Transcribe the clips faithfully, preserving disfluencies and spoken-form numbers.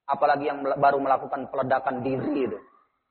apalagi yang baru melakukan peledakan diri itu.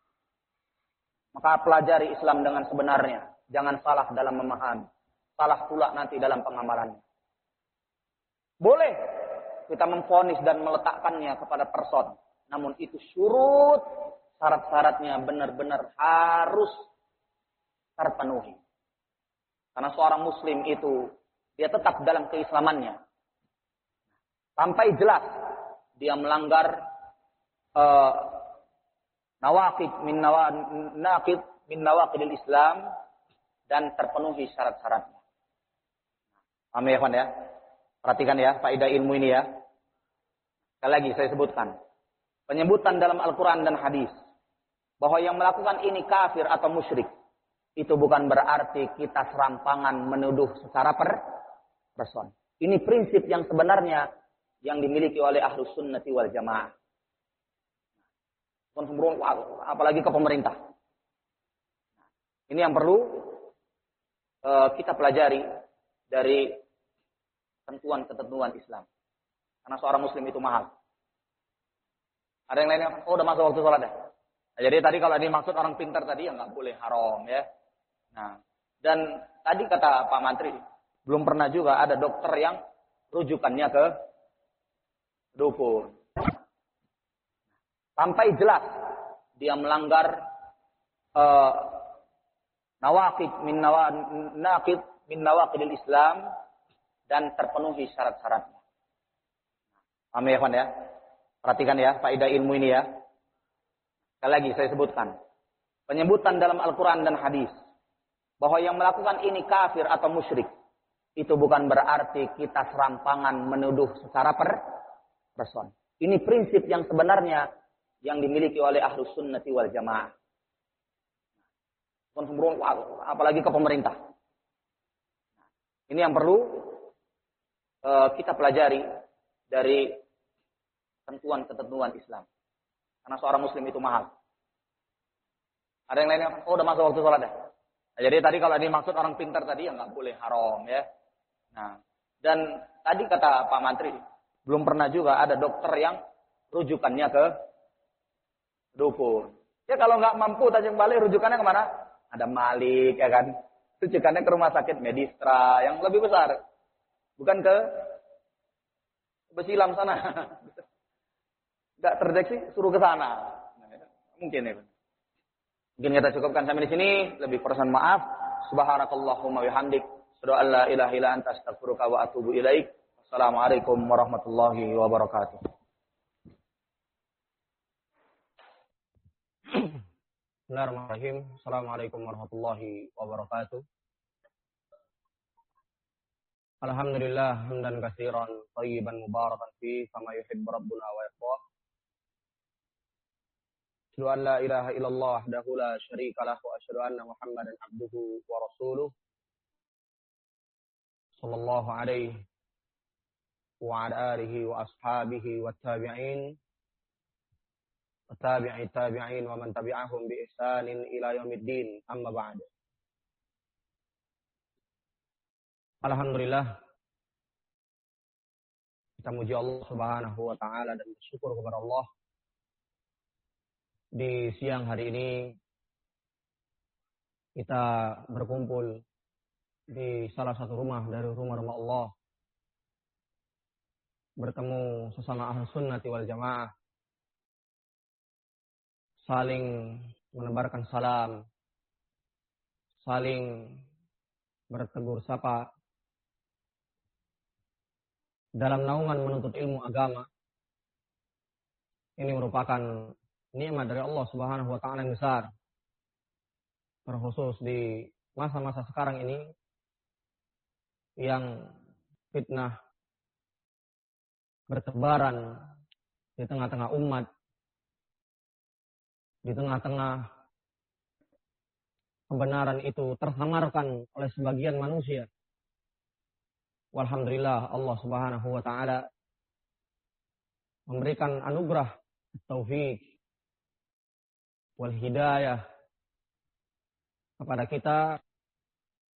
Maka pelajari Islam dengan sebenarnya, jangan salah dalam memahami, salah pula nanti dalam pengamalannya. Boleh kita memvonis dan meletakkannya kepada person, namun itu syurut, syarat-syaratnya benar-benar harus terpenuhi. Karena seorang muslim itu, dia tetap dalam keislamannya. Sampai jelas, dia melanggar uh, nawaqid min nawaqid min nawaqidil Islam dan terpenuhi syarat-syaratnya. Paham ya, kawan ya? Perhatikan ya, faedah ilmu ini ya. Sekali lagi saya sebutkan. Penyebutan dalam Al-Quran dan hadis bahwa yang melakukan ini kafir atau musyrik, itu bukan berarti kita serampangan menuduh secara per person. Ini prinsip yang sebenarnya yang dimiliki oleh Ahlus Sunnati wal Jamaah. Apalagi ke pemerintah. Ini yang perlu uh, kita pelajari dari ketentuan-ketentuan Islam. Karena seorang muslim itu mahal. Ada yang lainnya? Oh, udah masuk waktu sholat ya? Nah, jadi tadi kalau dimaksud orang pintar tadi ya nggak boleh haram ya. Nah, dan tadi kata Pak Mantri, belum pernah juga ada dokter yang rujukannya ke dukun. Sampai jelas dia melanggar uh, nawaqid min nawaqid min nawaqidil Islam dan terpenuhi syarat-syaratnya. Paham ya, kawan ya? Perhatikan ya, faedah ilmu ini ya. Sekali lagi saya sebutkan. Penyebutan dalam Al-Quran dan hadis bahwa yang melakukan ini kafir atau musyrik, itu bukan berarti kita serampangan menuduh secara per person. Ini prinsip yang sebenarnya yang dimiliki oleh Ahlus Sunnati wal Jamaah. Apalagi ke pemerintah. Ini yang perlu uh, kita pelajari dari ketentuan-ketentuan Islam. Karena seorang muslim itu mahal. Ada yang lainnya? Oh, udah masuk waktu sholat ya? Nah, jadi tadi kalau dimaksud orang pintar tadi ya nggak boleh haram ya. Nah, dan tadi kata Pak Mantri, belum pernah juga ada dokter yang rujukannya ke dukun. Ya kalau nggak mampu tajam balik rujukannya kemana? Ada Malik ya kan. Rujukannya ke rumah sakit Medistra yang lebih besar. Bukan ke Besilam sana. Nggak terdeteksi suruh ke sana. Mungkin ya. Mungkin kita cukupkan sampai di sini. Lebih persen maaf. Subhanakallahumma bihamdik. Asyhadu an la ilaha illa anta astaghfiruka wa atubu ilaik. Assalamualaikum warahmatullahi wabarakatuh. Bismillahirrahmanirrahim. Assalamualaikum warahmatullahi wabarakatuh. Alhamdulillah hamdan katsiran thayyiban mubarakan fi kama yuhibbu rabbuna wa yarda. Asyhadu an la ilaha illallah wahdahu la syarika lahu wa asyhadu anna Muhammadan abduhu wa rasuluh. Sallallahu alaihi wa ala alihi wa ashabihi wa tabi'in wa tabi'i tabi'in wa man tabi'ahum bi ihsanin ila yaumiddin. Amma ba'du. Alhamdulillah, kita muji Allah Subhanahu wa taala dan bersyukur kepada Allah di siang hari ini kita berkumpul di salah satu rumah dari rumah-rumah Allah, bertemu sesama Ahlus Sunnati wal Jamaah, saling menebarkan salam, saling bertegur sapa dalam naungan menuntut ilmu agama. Ini merupakan nikmat dari Allah Subhanahu wa taala yang besar. Terkhusus di masa-masa sekarang ini yang fitnah bertebaran di tengah-tengah umat, di tengah-tengah kebenaran itu tersamarkan oleh sebagian manusia. Walhamdulillah, Allah Subhanahu wa taala memberikan anugerah taufik wal hidayah kepada kita